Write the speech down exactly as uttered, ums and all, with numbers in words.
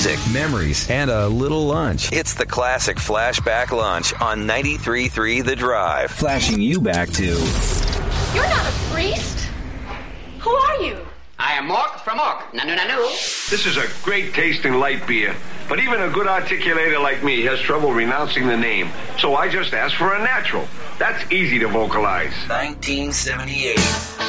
music, memories, and a little lunch. It's the classic Flashback Lunch on ninety-three point three The Drive. Flashing you back to... You're not a priest. Who are you? I am Mork from Mork. Nanu nanu. This is a great tasting light beer, but even a good articulator like me has trouble renouncing the name. So I just asked for a natural. That's easy to vocalize. nineteen seventy-eight.